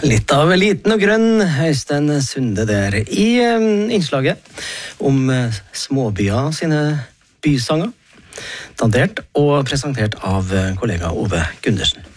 Litt av liten og grønn, Øystein Sunde der, i innslaget om småbyer sine bysanger, dandert og presentert av kollega Ove Gundersen.